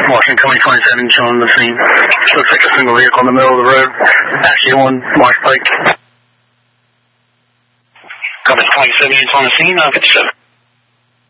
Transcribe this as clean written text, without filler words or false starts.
Washington 2027 showing the scene. Looks like a single vehicle in the middle of the road. Actually, one Marsh Pike. Copy 27 units on the scene, 57.